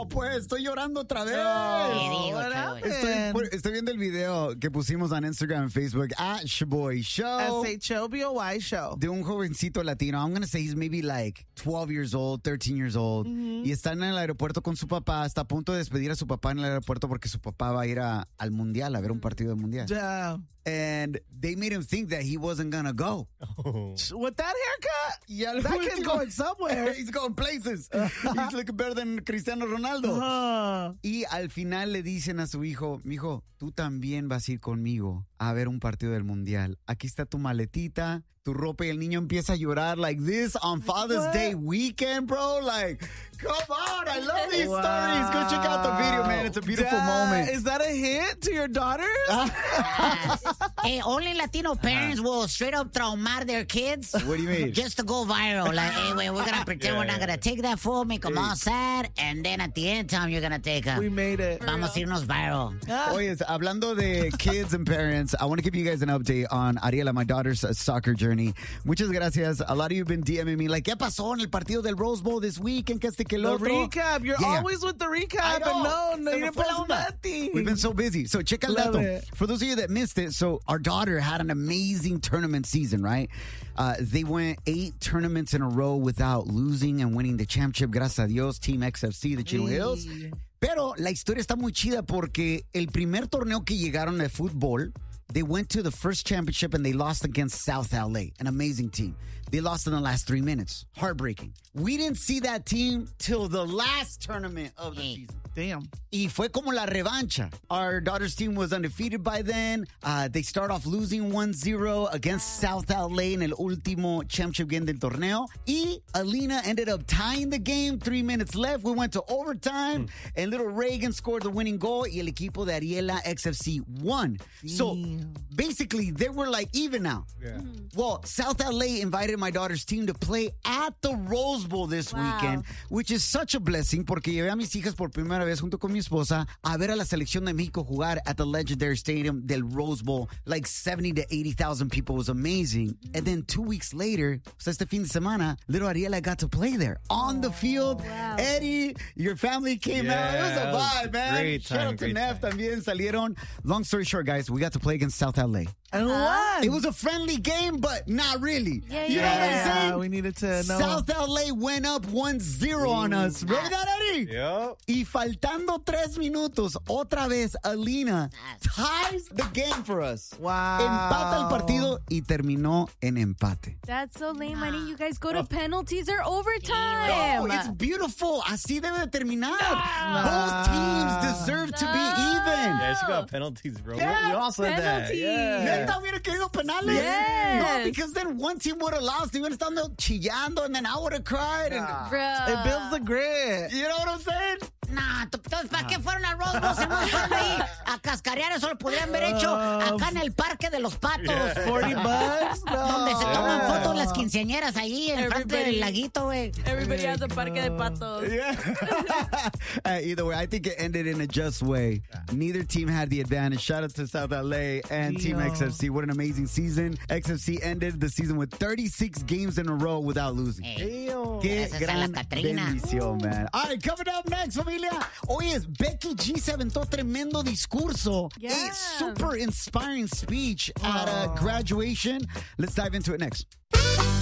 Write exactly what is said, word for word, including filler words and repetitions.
No, pues, estoy llorando otra vez. ¿Qué digo, chavo? Estoy, por- estoy viendo el video que pusimos en Instagram y Facebook at Shaboy Show. S H O B O Y show. De un jovencito latino. I'm going to say he's maybe like twelve years old, thirteen years old. Y está en el aeropuerto con su papá. Está a punto de despedir a su papá en el aeropuerto porque su papá va a ir a- al mundial, a ver un partido del mundial. Yeah. And they made him think that he wasn't going to go. With that haircut, Y al that kid's último- going somewhere. He's going places. He's looking better than Cristiano Ronaldo. Uh, Y al final le dicen a su hijo, mijo, tú también vas a ir conmigo a ver un partido del mundial. Aquí está tu maletita, tu ropa, y el niño empieza a llorar like this on Father's What? Day weekend, bro. Like, come on, I love these Wow. stories. Go check out the video, man. It's a beautiful Dad, moment. Is that a hint to your daughters? Yes. Hey, only Latino parents will straight up traumar their kids. What do you mean? Just to go viral. Like, hey, wait, we're going to pretend we're not going to take that fool, make them all sad, and then at the end time, you're going to take them. We made it. Vamos a irnos viral. Oye, hablando de kids and parents, I want to give you guys an update on Ariela, my daughter's uh, soccer journey. Muchas gracias. A lot of you have been DMing me like, ¿qué pasó en el partido del Rose Bowl this weekend? Que este que el The otro. recap. You're Yeah. always with the I recap. know. And no, no, Se you me didn't fue la post onda. nothing. We've been so busy. So check el Love dato. it. For those of you that missed it, so our daughter had an amazing tournament season, right? Uh, they went eight tournaments in a row without losing and winning the championship. Gracias a Dios, Team X F C, the Chino Hills. Pero la historia está muy chida porque el primer torneo que llegaron de fútbol, they went to the first championship and they lost against South L A, an amazing team. They lost in the last three minutes. Heartbreaking. We didn't see that team till the last tournament of the Hey. season. Damn. Y fue como la revancha. Our daughter's team was undefeated by then. Uh, they start off losing one zero against South L A en el último championship game del torneo. Y Alina ended up tying the game. Three minutes left. We went to overtime. And little Reagan scored the winning goal. Y el equipo de Ariela X F C won. So basically, they were like even now. Yeah. Well, South L A invited my daughter's team to play at the Rose Bowl this Wow. weekend, which is such a blessing porque llevé a mis hijas por primera vez junto con mi esposa a ver a la selección de México jugar at the legendary stadium del Rose Bowl. Like seventy to eighty thousand people. It was amazing. And then two weeks later, so este fin de semana, little Ariela got to play there on the field. wow. Eddie, your family came out. It was Yeah, a it was vibe, man. great Shout time, out to great Neff time. también salieron. Long story short, guys, we got to play against South L A. And what? It was a friendly game, but not really. Yeah, you know what I'm yeah, saying? we needed to know. South L A went up one zero on us. Remember that, Eddie? Yep. Y faltando tres minutos, otra vez Alina ties the game for us. Wow. Empata el partido y terminó en empate. That's so lame. Why didn't you guys go to Oh. penalties or No, overtime? it's beautiful. Así debe de terminar. Both teams deserve to be even. Yeah, she got penalties, bro. Yeah, we all said that. penalties. Yeah. Neta, hubiera querido penales. Yes. No, because then one team would have lost. They would have estado chillando, and then I would have cried. And, Bruh. It builds the grit. you know what I'm saying? Nah, t- entonces, ¿para qué fueron a Rose Bowl? Se no fueron ahí a cascarear. Eso lo podrían haber hecho acá en el Parque de los Patos. forty bucks? No. Donde se toman Yeah. fotos las quinceañeras ahí en frente Everybody- del laguito, güey. Everybody has a parque de patos. Yeah. Uh, either way, I think it ended in a just way. Neither team had the advantage. Shout out to South L A and Team Damn. X F C. What an amazing season. X F C ended the season with thirty-six games in a row without losing. Hey. Qué Gracias a la gran Catrina. bendición, man. All right, coming up next, familia. Oye, Becky G se aventó tremendo discurso. Yeah. A super inspiring speech at a graduation. Let's dive into it next.